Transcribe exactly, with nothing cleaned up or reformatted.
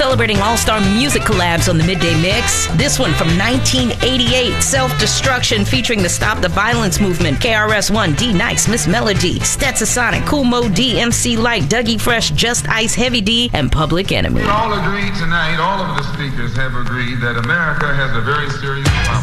celebrating all-star music collabs on the Midday Mix. This one from nineteen eighty-eight, Self-Destruction, featuring the Stop the Violence movement, K R S One, D Nice, Miss Melody, Stetsasonic, Cool Mo D, M C Light, Dougie Fresh, Just Ice, Heavy D, and Public Enemy. We all agree tonight, all of the speakers have agreed that America has a very serious problem.